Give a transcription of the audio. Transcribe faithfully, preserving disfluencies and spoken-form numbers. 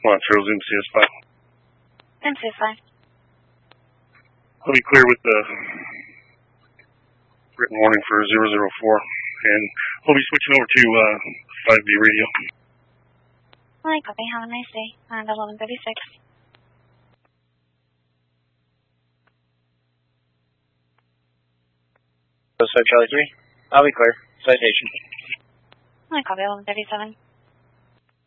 Come on, Charles, M C S five. M C S five. I'll be clear with the written warning for zero zero four, and we'll be switching over to uh, five B radio. Hi, copy. Have a nice day. And eleven thirty-six. Charlie three. I'll be clear. Citation. Hi, copy. eleven thirty-seven.